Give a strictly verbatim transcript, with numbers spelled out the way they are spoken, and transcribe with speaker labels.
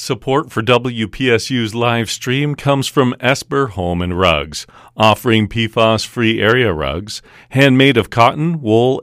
Speaker 1: Support for W P S U's live stream comes from Esper Home and Rugs, offering P FAS-free area rugs, handmade of cotton, wool,